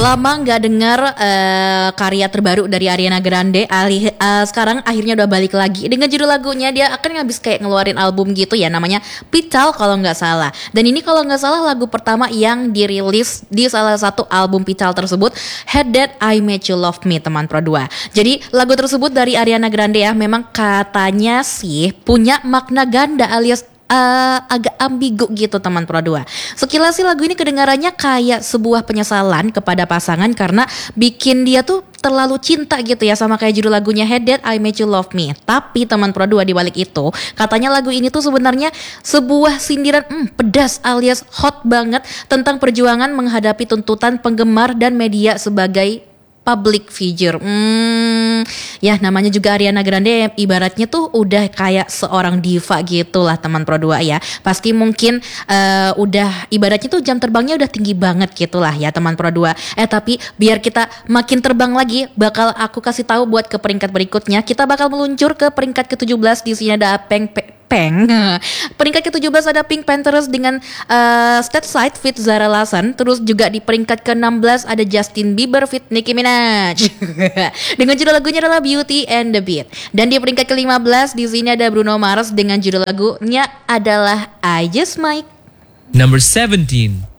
Lama nggak dengar karya terbaru dari Ariana Grande. Sekarang akhirnya udah balik lagi dengan judul lagunya. Dia akan habis kayak ngeluarin album gitu ya, namanya Pital kalau nggak salah. Dan ini kalau nggak salah lagu pertama yang dirilis di salah satu album Pital tersebut, Had That I Made You Love Me, teman Pro 2. Jadi lagu tersebut dari Ariana Grande ya, memang katanya sih punya makna ganda alias agak ambigu gitu teman Pro 2. Sekilas sih lagu ini kedengarannya kayak sebuah penyesalan kepada pasangan karena bikin dia tuh terlalu cinta gitu ya, sama kayak judul lagunya Had That I Made You Love Me. Tapi teman Pro 2, di balik itu katanya lagu ini tuh sebenarnya sebuah sindiran pedas alias hot banget tentang perjuangan menghadapi tuntutan penggemar dan media sebagai public figure. Ya namanya juga Ariana Grande, ibaratnya tuh udah kayak seorang diva gitu lah teman Pro 2 ya. Pasti mungkin udah ibaratnya tuh jam terbangnya udah tinggi banget gitu lah ya teman Pro 2. Tapi biar kita makin terbang lagi, bakal aku kasih tahu buat ke peringkat berikutnya. Kita bakal meluncur ke peringkat ke-17. Di sini ada peringkat ke-17 ada Pink Panthers dengan Stateside feat Zara Larsson. Terus juga di peringkat ke-16 ada Justin Bieber feat Nicki Minaj dengan judul lagunya adalah Beauty and the Beat. Dan di peringkat ke-15 di sini ada Bruno Mars dengan judul lagunya adalah I Just Might. Number 17.